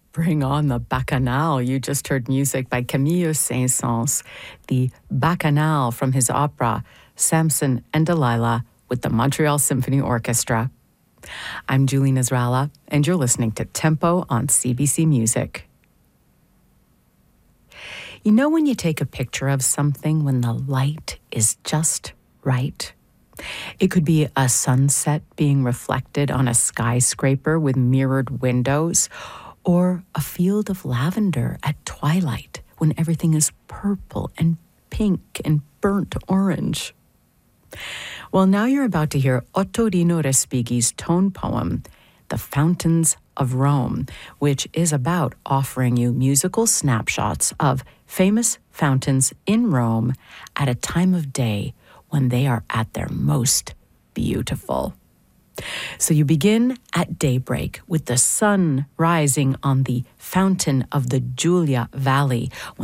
Bring on the Bacchanal. You just heard music by Camille Saint-Saëns, the Bacchanal from his opera Samson and Delilah with the Montreal Symphony Orchestra. I'm Julie Nasrallah, and you're listening to Tempo on CBC Music. You know when you take a picture of something when the light is just right? It could be a sunset being reflected on a skyscraper with mirrored windows, or a field of lavender at twilight when everything is purple and pink and burnt orange. Well, now you're about to hear Ottorino Respighi's tone poem, The Fountains of Rome, which is about offering you musical snapshots of famous fountains in Rome at a time of day when they are at their most beautiful. So you begin at daybreak with the sun rising on the fountain of the Giulia Valley